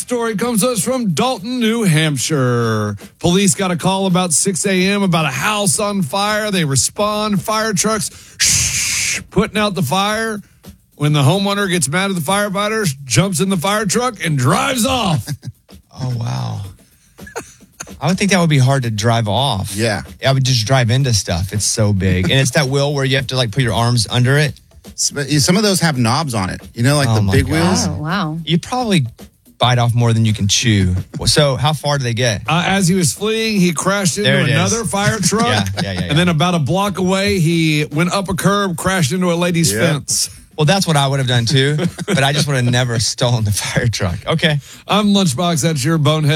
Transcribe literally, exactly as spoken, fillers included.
story comes to us from Dalton, New Hampshire. Police got a call about six a.m. about a house on fire. They respond, fire trucks shh, putting out the fire. When the homeowner gets mad at the firefighters, jumps in the fire truck and drives off. Oh, wow. I would think that would be hard to drive off. Yeah. I would just drive into stuff. It's so big. And it's that wheel where you have to like put your arms under it. Some of those have knobs on it. You know, like Oh the my big God. wheels. Oh, wow. You probably bite off more than you can chew. So how far do they get? Uh, as he was fleeing, he crashed into There it is. another fire truck. Yeah, yeah, yeah, yeah. And then about a block away, he went up a curb, crashed into a lady's Yeah. fence. Well, that's what I would have done too. But I just would have never stolen the fire truck. Okay. I'm Lunchbox. That's your bonehead.